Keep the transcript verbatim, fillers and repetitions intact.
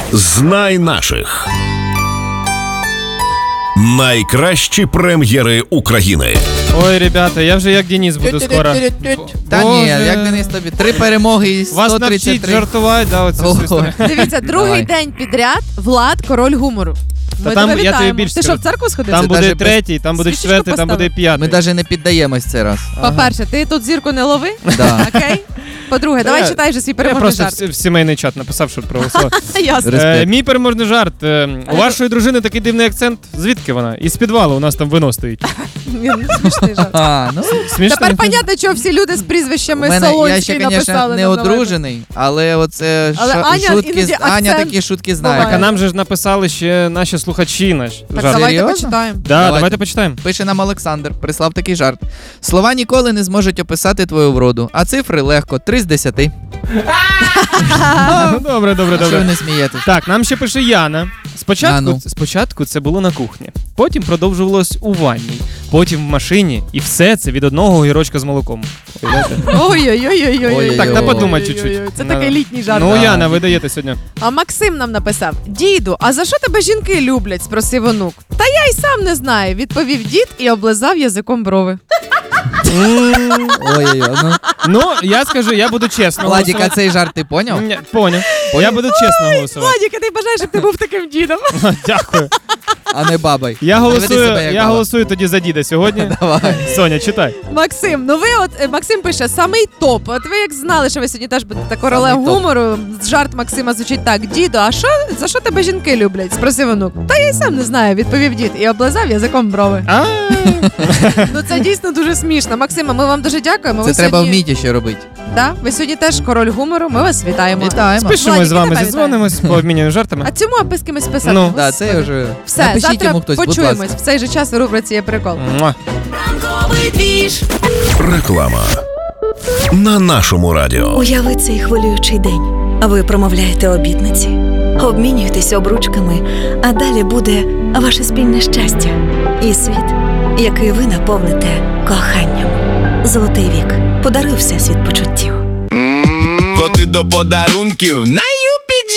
Знай наших. Найкращі прем'єри України. Ой, ребята, я вже як Денис буду скоро. Та ні, як Денис тобі? Три перемоги і Вас сто тридцять навчить три. жартувати, да, оце все історія. Дивіться, другий Давай. день підряд Влад – король гумору. Та Ми там, тебе я тобі вітаємо. більше Ти що, скажу. в церкву сходив? Там Це буде даже без- третій, там буде Свічечку четвертий, там буде поставив. п'ятий. Ми навіть не піддаємось цей раз. По-перше, ти тут зірку не лови, Да. окей? По-друге, давай Я- читай вже свій Я переможний просто жарт. в, в сімейний чат написав, щоб проголосував. Ясно. Респект. Е, мій переможний жарт. Е, у вашої дружини такий дивний акцент. Звідки вона? Із підвалу, у нас там вино стоїть. Він смішний жарт. А, ну, Смішно? Тепер понятно, чого всі люди з прізвищами у мене, я Солонський ще, написали. звісно, не на зелену. одружений, але оце Але ша- Аня шутки, іноді з- Аня акцент такі шутки буває. знає. Так, а нам же ж написали ще наші слухачі наш Так жарт. давайте Серйозно? почитаємо. Да, Давайте. давайте почитаємо. Пише нам Олександр, прислав такий жарт. Слова ніколи не зможуть описати твою вроду, а цифри легко, три з десяти. Ну, Добре, добре, Що ви добре. не смієтесь? Так, нам ще пише Яна. Спочатку, А, ну. спочатку це було на кухні, потім продовжувалось у ванній, потім в машині, і все це від одного огірочка з молоком. Уявляєте? Ой-ой-ой-ой-ой. Ой-ой-ой. Так, на подумай Ой-ой-ой. чуть-чуть. Це На- такий літній жарт. Ну, Да. Яна, ви даєте сьогодні. А Максим нам написав: діду, а за що тебе жінки люблять? Спросив онук. Та я й сам не знаю, відповів дід і облизав язиком брови. Ой-ой-ой. Ну, Ну, я скажу, я буду чесно Владік, а голосувати. цей жарт ти поняв? Ні, Поняв. Я буду чесно голосувати. Владік, а ти бажаєш, щоб ти був таким дідом? Дякую. А не бабай. Я Веди голосую, себе як я баба. голосую тоді за діда сьогодні. Давай. Соня, читай. Максим, ну ви от е, Максим пише самий топ. От ви як знали, що ви сьогодні теж будете королем Самий топ. гумору. Жарт Максима звучить так: діду, а що за що тебе жінки люблять? Спросив онук. Та я й сам не знаю, відповів дід і облизав язиком брови. А, Ну це дійсно дуже смішно. Максима, ми вам дуже дякуємо. Це ви треба сьогодні... вміти ще робити. Да? Ви сьогодні теж король гумору. Ми вас вітаємо. Вітаємо. Спишемо Владик, з і вами, тебе зідзвонимось, пообміняємо жартами. А цьому аби з кимось писати. Ну. Да, це я вже... Все, Напишіть завтра йому хтось, будь почуємось. ласка. В цей же час у рубриці є прикол. Муа. Реклама. На нашому радіо. Уяви цей хвилюючий день. Ви промовляєте обітниці, обмінюєтесь обручками, а далі буде ваше спільне щастя і світ, який ви наповните коханням. Золотий вік. Подаруй всесвіт почуттів. Коти до подарунків на